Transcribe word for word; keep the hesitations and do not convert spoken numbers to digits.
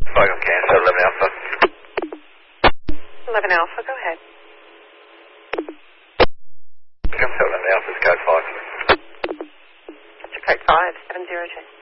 Fogham Cancer, eleven Alpha. eleven Alpha, go ahead. Come eleven Alpha's code five. That's your code five, seven zero two.